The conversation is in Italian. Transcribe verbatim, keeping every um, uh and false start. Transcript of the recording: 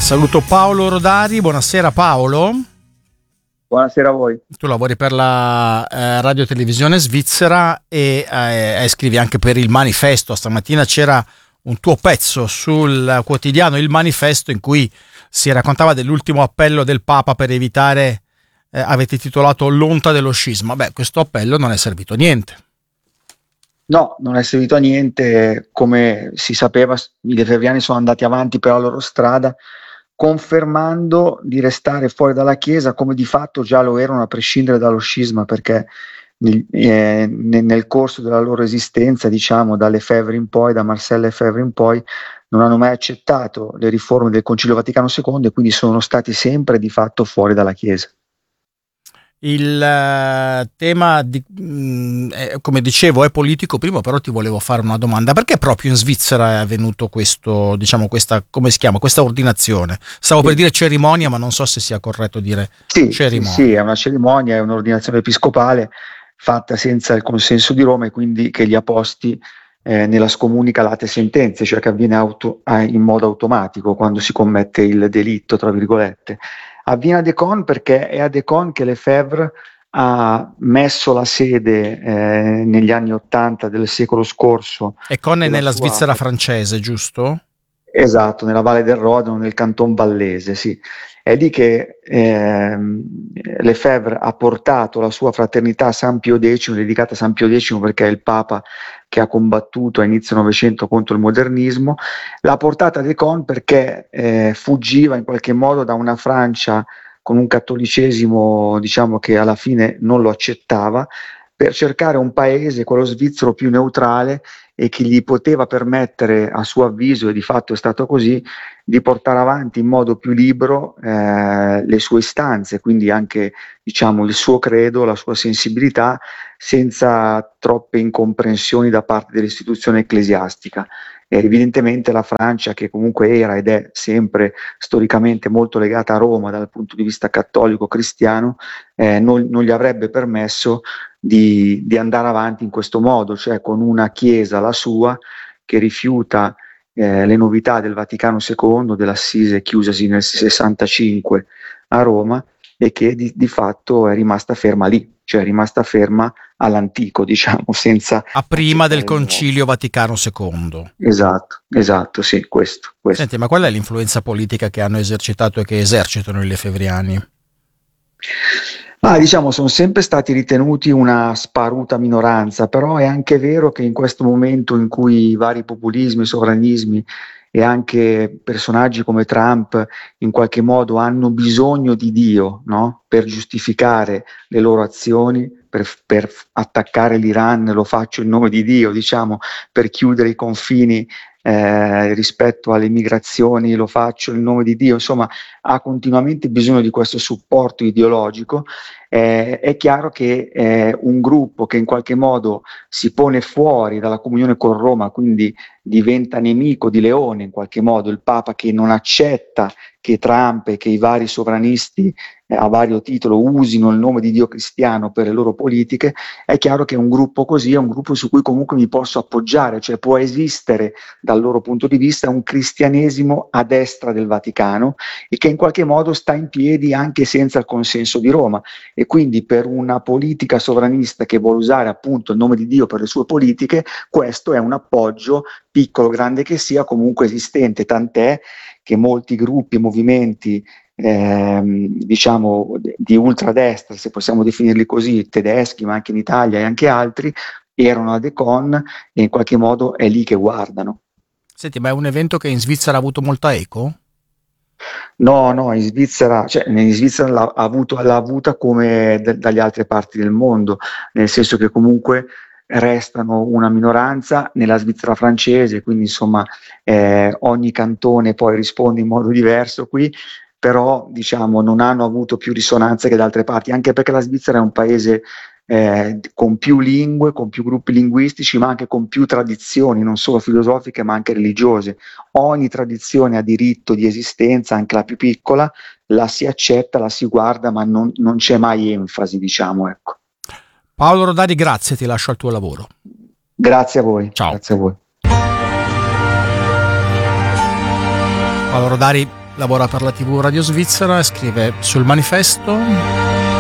Saluto Paolo Rodari, buonasera Paolo. Buonasera a voi. Tu lavori per la eh, radio televisione svizzera e eh, scrivi anche per il Manifesto. Stamattina c'era un tuo pezzo sul quotidiano Il Manifesto in cui si raccontava dell'ultimo appello del Papa per evitare, eh, avete titolato l'onta dello scisma. Beh, questo appello non è servito a niente. No, non è servito a niente. Come si sapeva, i lefebvriani sono andati avanti per la loro strada, confermando di restare fuori dalla Chiesa, come di fatto già lo erano a prescindere dallo scisma, perché nel, eh, nel corso della loro esistenza, diciamo da Lefebvre in poi, da Marcel Lefebvre in poi, non hanno mai accettato le riforme del Concilio Vaticano secondo e quindi sono stati sempre di fatto fuori dalla Chiesa. Il uh, tema, di, mh, è, come dicevo, è politico. Prima però ti volevo fare una domanda: perché proprio in Svizzera è avvenuto questo, diciamo, questa, come si chiama, questa ordinazione? Stavo sì. per dire cerimonia, ma non so se sia corretto dire sì, cerimonia. Sì, sì, è una cerimonia, è un'ordinazione episcopale fatta senza il consenso di Roma e quindi che gli apposti eh, nella scomunica late sentenze, cioè che avviene auto, in modo automatico quando si commette il delitto, tra virgolette. Avviene a Decon perché è a Decon che Lefebvre ha messo la sede eh, negli anni ottanta del secolo scorso. Decon è nella sua... Svizzera francese, giusto? Esatto, nella Valle del Rodano, nel Canton Vallese, sì. È lì che eh, Lefebvre ha portato la sua fraternità a San Pio X, dedicata a San Pio X perché è il Papa che ha combattuto a inizio Novecento contro il modernismo. L'ha portata a Decon perché eh, fuggiva in qualche modo da una Francia con un cattolicesimo, diciamo, che alla fine non lo accettava, per cercare un paese, quello svizzero, più neutrale e che gli poteva permettere, a suo avviso, e di fatto è stato così, di portare avanti in modo più libero eh, le sue istanze, quindi anche, diciamo, il suo credo, la sua sensibilità, senza troppe incomprensioni da parte dell'istituzione ecclesiastica. E evidentemente la Francia, che comunque era ed è sempre storicamente molto legata a Roma dal punto di vista cattolico-cristiano, eh, non, non gli avrebbe permesso di, di andare avanti in questo modo, cioè con una chiesa, la sua, che rifiuta eh, le novità del Vaticano secondo, dell'Assise chiusasi nel sessantacinque a Roma, e che di, di fatto è rimasta ferma lì, cioè è rimasta ferma all'antico, diciamo, senza... A prima del Concilio Vaticano secondo. Esatto, esatto, sì, questo, questo. Senti, ma qual è l'influenza politica che hanno esercitato e che esercitano i lefebvriani? Ah, diciamo, sono sempre stati ritenuti una sparuta minoranza, però è anche vero che in questo momento in cui i vari populismi, sovranismi e anche personaggi come Trump in qualche modo hanno bisogno di Dio, no? Per giustificare le loro azioni, per, per attaccare l'Iran, lo faccio in nome di Dio, diciamo, per chiudere i confini eh, rispetto alle migrazioni, lo faccio in nome di Dio, insomma, ha continuamente bisogno di questo supporto ideologico. Eh, è chiaro che eh, un gruppo che in qualche modo si pone fuori dalla comunione con Roma, quindi diventa nemico di Leone in qualche modo, il Papa che non accetta che Trump e che i vari sovranisti eh, a vario titolo usino il nome di Dio cristiano per le loro politiche, è chiaro che un gruppo così è un gruppo su cui comunque mi posso appoggiare, cioè può esistere dal loro punto di vista un cristianesimo a destra del Vaticano e che in qualche modo sta in piedi anche senza il consenso di Roma. E quindi per una politica sovranista che vuole usare appunto il nome di Dio per le sue politiche, questo è un appoggio, piccolo, grande che sia, comunque esistente, tant'è che molti gruppi e movimenti ehm, diciamo di ultradestra, se possiamo definirli così, tedeschi ma anche in Italia e anche altri, erano a Decon e in qualche modo è lì che guardano. Senti, ma è un evento che in Svizzera ha avuto molta eco? No, no, in Svizzera, cioè in Svizzera l'ha avuto, l'ha avuta come d- dalle altre parti del mondo, nel senso che comunque restano una minoranza nella Svizzera francese, quindi insomma eh, ogni cantone poi risponde in modo diverso qui, però diciamo non hanno avuto più risonanza che da altre parti, anche perché la Svizzera è un paese eh, con più lingue, con più gruppi linguistici, ma anche con più tradizioni, non solo filosofiche ma anche religiose. Ogni tradizione ha diritto di esistenza, anche la più piccola, la si accetta, la si guarda, ma non, non c'è mai enfasi, diciamo, ecco. Paolo Rodari, grazie, ti lascio al tuo lavoro. Grazie a voi. Ciao. Grazie a voi. Paolo Rodari lavora per la tivù Radio Svizzera e scrive sul manifesto.